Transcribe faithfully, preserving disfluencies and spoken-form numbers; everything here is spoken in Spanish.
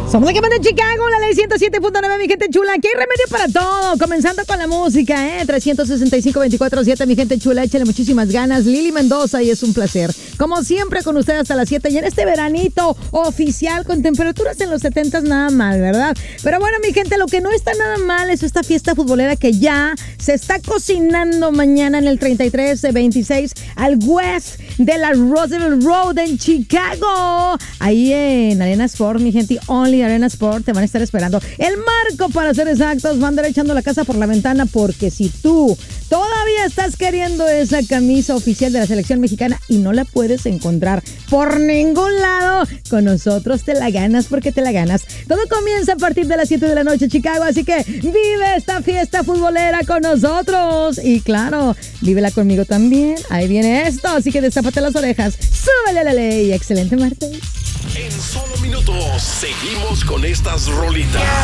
Somos la que manda en Chicago, la ley ciento siete punto nueve, mi gente chula. Aquí hay remedio para todo. Comenzando con la música, ¿eh? trescientos sesenta y cinco, veinticuatro siete, mi gente chula. Échale muchísimas ganas. Lili Mendoza, y es un placer. Como siempre, con ustedes hasta las siete. Y en este veranito oficial, con temperaturas en los setenta, nada mal, ¿verdad? Pero bueno, mi gente, lo que no está nada mal es esta fiesta futbolera que ya se está cocinando mañana en el treinta y tres veintiséis al West de la Roosevelt Road en Chicago. Ahí en Arena Sport, mi gente, Only Arena Sport, te van a estar esperando. El Marco, para ser exactos, va a andar echando la casa por la ventana, porque si tú todavía estás queriendo esa camisa oficial de la selección mexicana y no la puedes encontrar por ningún lado, con nosotros te la ganas, porque te la ganas. Todo comienza a partir de las siete de la noche, Chicago, así que vive esta fiesta futbolera con nosotros. Y claro, vívela conmigo también. Ahí viene esto, así que destápate las orejas. Súbele a la ley. Excelente martes. En solo minutos seguimos con estas rolitas.